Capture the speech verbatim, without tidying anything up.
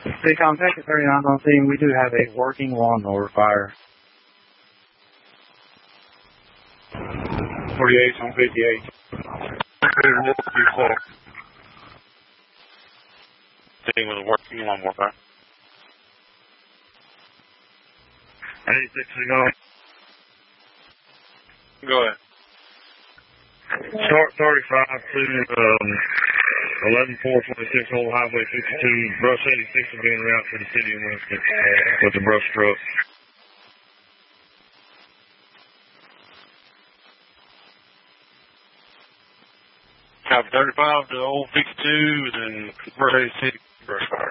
Hey, contact at thirty-nine on scene. We do have a working lawnmower fire. forty-eight on fifty-eight. Thing with a working lawnmower fire. eighty-six to go. Go ahead. Short thirty-five to um, eleven four twenty-six Old Highway fifty-two. Brush eighty-six is being routed to the city of Winston with the brush truck. Copy thirty-five to Old fifty-two, and then Brush eighty-six, brush fire.